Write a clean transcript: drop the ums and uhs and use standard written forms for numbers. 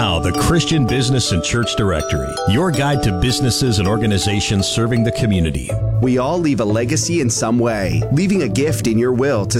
now, the Christian Business and Church Directory, your guide to businesses and organizations serving the community. We all leave a legacy in some way, leaving a gift in your will to